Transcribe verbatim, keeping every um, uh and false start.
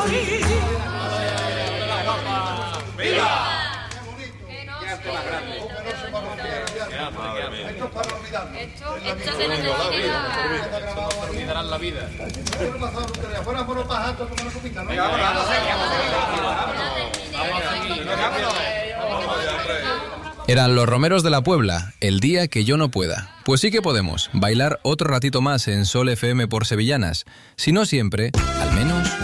Esto, esto se nos olvidarán la vida. Eran los Romeros de la Puebla, El día que yo no pueda. Pues sí que podemos bailar otro ratito más en Sol F M por Sevillanas. Si no siempre, al menos